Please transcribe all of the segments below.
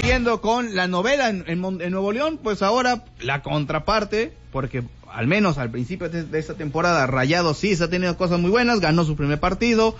siguiendo con la novela en Nuevo León, pues ahora la contraparte, porque al menos al principio de esta temporada Rayados sí se ha tenido cosas muy buenas, ganó su primer partido,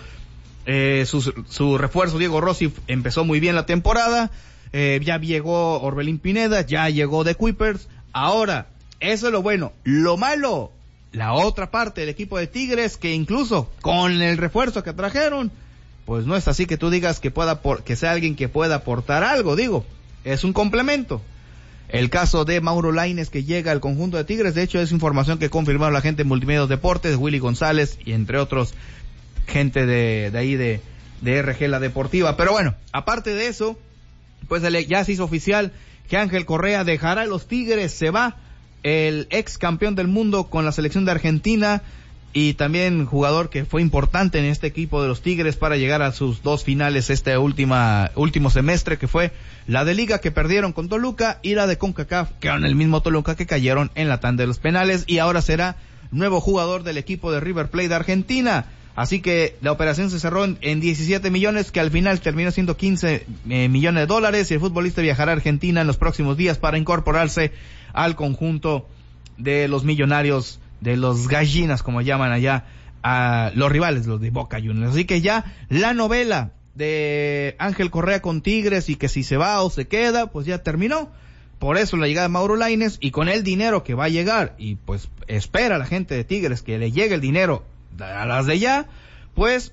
su refuerzo Diego Rossi empezó muy bien la temporada, ya llegó Orbelín Pineda, ya llegó The Kuipers. Ahora, eso es lo bueno. Lo malo, la otra parte del equipo de Tigres, que incluso con el refuerzo que trajeron, pues no es así que tú digas que sea alguien que pueda aportar algo, digo, es un complemento. El caso de Mauro Lainez, que llega al conjunto de Tigres, de hecho es información que confirmaron la gente de Multimedios Deportes, Willy González y entre otros gente de ahí de RG La Deportiva. Pero bueno, aparte de eso, pues ya se hizo oficial que Ángel Correa dejará los Tigres, se va, el ex campeón del mundo con la selección de Argentina y también jugador que fue importante en este equipo de los Tigres para llegar a sus dos finales este último semestre, que fue la de Liga que perdieron con Toluca y la de CONCACAF que eran el mismo Toluca que cayeron en la tanda de los penales, y ahora será nuevo jugador del equipo de River Plate de Argentina. Así que la operación se cerró en 17 millones, que al final terminó siendo 15 millones de dólares, y el futbolista viajará a Argentina en los próximos días para incorporarse al conjunto de los millonarios, de los gallinas, como llaman allá, a los rivales, los de Boca Juniors. Así que ya la novela de Ángel Correa con Tigres y que si se va o se queda, pues ya terminó. Por eso la llegada de Mauro Lainez, y con el dinero que va a llegar, y pues espera la gente de Tigres que le llegue el dinero a las de ya, pues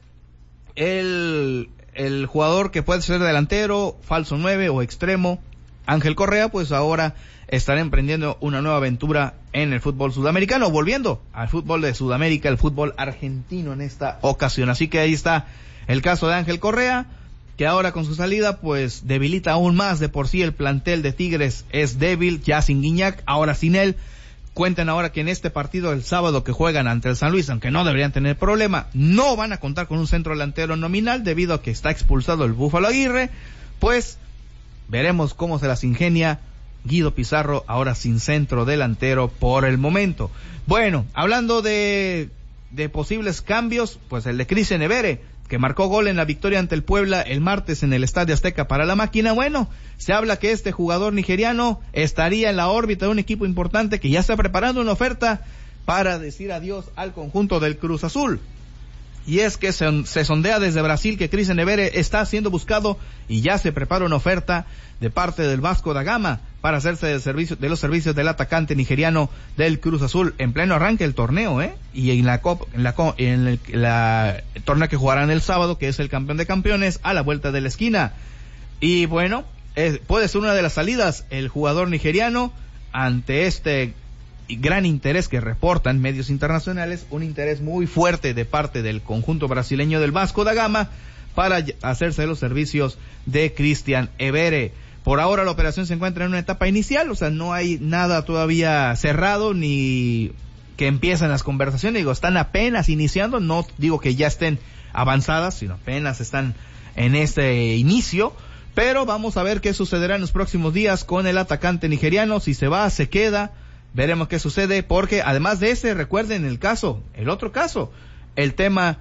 el jugador que puede ser delantero, falso 9 o extremo, Ángel Correa, pues ahora estará emprendiendo una nueva aventura en el fútbol sudamericano, volviendo al fútbol de Sudamérica, el fútbol argentino en esta ocasión. Así que ahí está el caso de Ángel Correa, que ahora con su salida pues debilita aún más. De por sí el plantel de Tigres es débil, ya sin Guiñac, ahora sin él. Cuentan ahora que en este partido el sábado que juegan ante el San Luis, aunque no deberían tener problema, no van a contar con un centro delantero nominal debido a que está expulsado el Búfalo Aguirre. Pues veremos cómo se las ingenia Guido Pizarro, ahora sin centro delantero por el momento. Bueno, hablando de posibles cambios, pues el de Christian Evere, que marcó gol en la victoria ante el Puebla el martes en el Estadio Azteca para la Máquina. Bueno, se habla que este jugador nigeriano estaría en la órbita de un equipo importante que ya está preparando una oferta para decir adiós al conjunto del Cruz Azul. Y es que se sondea desde Brasil que Christian Evere está siendo buscado y ya se prepara una oferta de parte del Vasco da Gama para hacerse de los servicios del atacante nigeriano del Cruz Azul en pleno arranque del torneo, y en el torneo que jugarán el sábado, que es el campeón de campeones, a la vuelta de la esquina. Y bueno, puede ser una de las salidas el jugador nigeriano ante este gran interés que reportan medios internacionales, un interés muy fuerte de parte del conjunto brasileño del Vasco da Gama para hacerse de los servicios de Christian Evere. Por ahora la operación se encuentra en una etapa inicial, o sea, no hay nada todavía cerrado ni que empiezan las conversaciones, digo, están apenas iniciando, no digo que ya estén avanzadas, sino apenas están en este inicio, pero vamos a ver qué sucederá en los próximos días con el atacante nigeriano, si se va, se queda. Veremos qué sucede, porque además de ese, recuerden el otro caso, el tema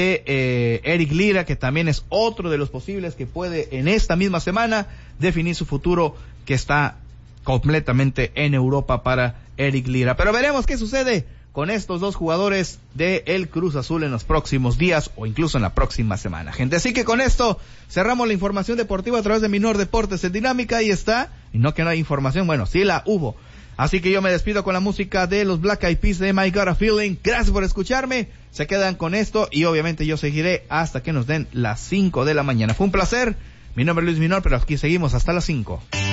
de Eric Lira, que también es otro de los posibles que puede en esta misma semana definir su futuro, que está completamente en Europa para Eric Lira. Pero veremos qué sucede con estos dos jugadores de el Cruz Azul en los próximos días o incluso en la próxima semana, gente. Así que con esto cerramos la información deportiva a través de Minor Deportes en Dinámica. Ahí está, y no que no hay información, bueno, sí la hubo. Así que yo me despido con la música de los Black Eyed Peas de My Got a Feeling. Gracias por escucharme. Se quedan con esto y obviamente yo seguiré hasta que nos den las 5 de la mañana. Fue un placer. Mi nombre es Luis Minor, pero aquí seguimos hasta las 5.